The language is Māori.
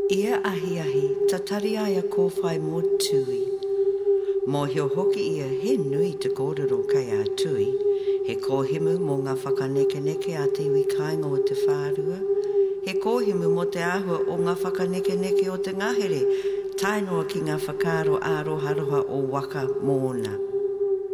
Ia ahi ahi, tatari aia kōwhai mō tui. Mō hio hoki ia he nui te kōrero kai a tui, he kōhimu mō ngā whakaneke a te iwi kāinga o te whārua, he kōhimu mō te āhua o ngā whakaneke o te ngahere, tainoa ki ngā whakaro āroha roha o waka mōna.